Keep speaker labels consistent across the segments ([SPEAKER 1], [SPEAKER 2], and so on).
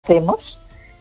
[SPEAKER 1] hacemos,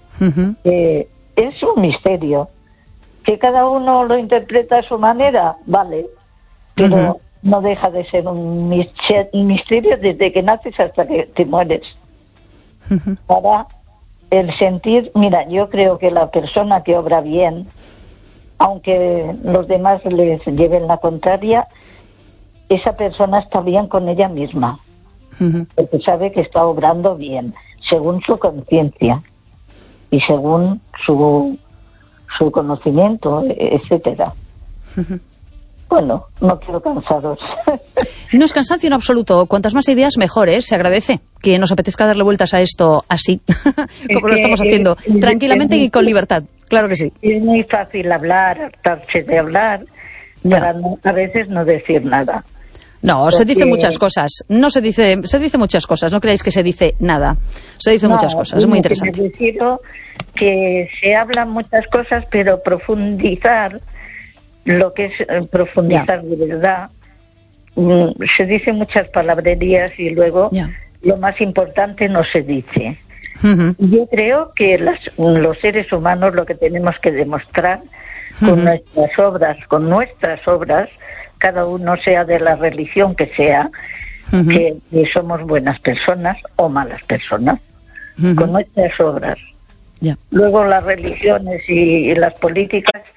[SPEAKER 1] es un misterio. Que cada uno lo interpreta a su manera, vale, pero no deja de ser un misterio desde que naces hasta que te mueres. Para el sentir, mira, yo creo que la persona que obra bien, aunque los demás les lleven la contraria, esa persona está bien con ella misma, porque sabe que está obrando bien, según su conciencia y según su conocimiento, etcétera. Bueno, no quiero cansaros.
[SPEAKER 2] No es cansancio en absoluto. Cuantas más ideas, mejor, ¿eh? Se agradece que nos apetezca darle vueltas a esto así, como lo estamos haciendo, tranquilamente y con libertad. Claro que sí.
[SPEAKER 1] Es muy fácil hablar, hartarse de hablar, para a veces no decir nada.
[SPEAKER 2] No, porque se dicen muchas cosas. Se dice muchas cosas. No creáis que se dice nada. Se dicen muchas cosas. Es muy interesante.
[SPEAKER 1] Decido que se hablan muchas cosas, pero profundizar, lo que es profundizar de verdad, se dicen muchas palabrerías y luego lo más importante no se dice. Yo creo que los seres humanos lo que tenemos que demostrar con nuestras obras, cada uno sea de la religión que sea, que somos buenas personas o malas personas, con nuestras obras. Luego las religiones y las políticas